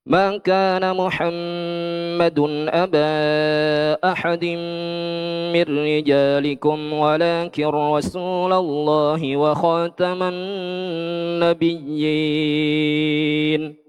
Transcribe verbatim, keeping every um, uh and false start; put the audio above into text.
ما كان محمد أبا أحد من رجالكم ولكن رسول الله وخاتم النبيين.